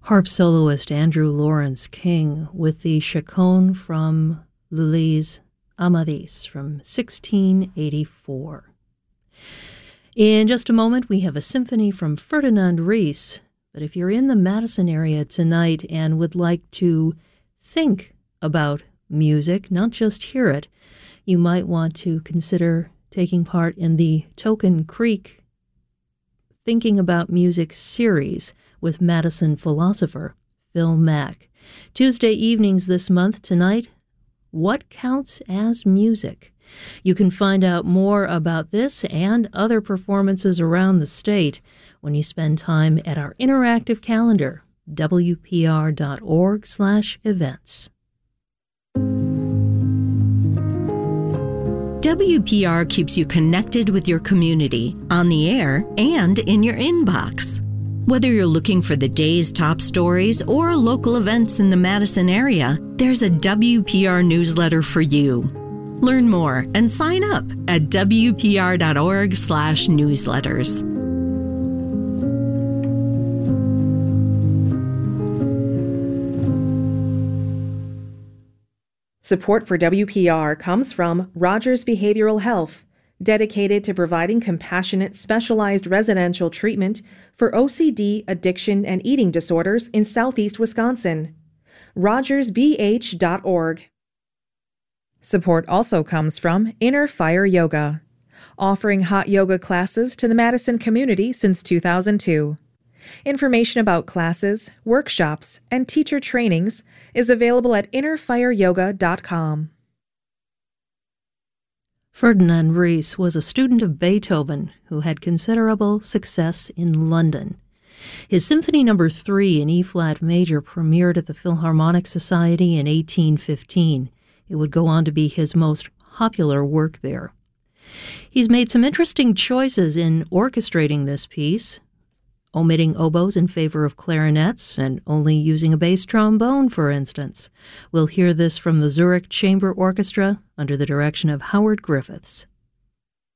harp soloist Andrew Lawrence King with the chaconne from Lully's Amadis from 1684. In just a moment, we have a symphony from Ferdinand Ries. But if you're in the Madison area tonight and would like to think about music, not just hear it, you might want to consider taking part in the Token Creek Thinking About Music series with Madison philosopher Phil Mack. Tuesday evenings this month. Tonight, what counts as music? You can find out more about this and other performances around the state when you spend time at our interactive calendar, wpr.org/events. WPR keeps you connected with your community, on the air, and in your inbox. Whether you're looking for the day's top stories or local events in the Madison area, there's a WPR newsletter for you. Learn more and sign up at wpr.org/newsletters. Support for WPR comes from Rogers Behavioral Health, dedicated to providing compassionate, specialized residential treatment for OCD, addiction, and eating disorders in Southeast Wisconsin. RogersBH.org. Support also comes from Inner Fire Yoga, offering hot yoga classes to the Madison community since 2002. Information about classes, workshops, and teacher trainings is available at innerfireyoga.com. Ferdinand Ries was a student of Beethoven who had considerable success in London. His Symphony No. 3 in E-flat major premiered at the Philharmonic Society in 1815. It would go on to be his most popular work there. He's made some interesting choices in orchestrating this piece, omitting oboes in favor of clarinets and only using a bass trombone, for instance. We'll hear this from the Zurich Chamber Orchestra under the direction of Howard Griffiths.